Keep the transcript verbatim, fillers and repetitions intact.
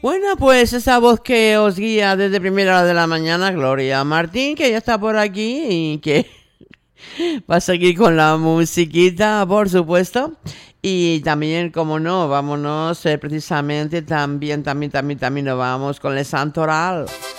Bueno, pues esa voz que os guía desde primera hora de la mañana, Gloria Martín, que ya está por aquí y que va a seguir con la musiquita, por supuesto. Y también, como no, vámonos eh, precisamente, también, también, también, también nos vamos con el Santoral.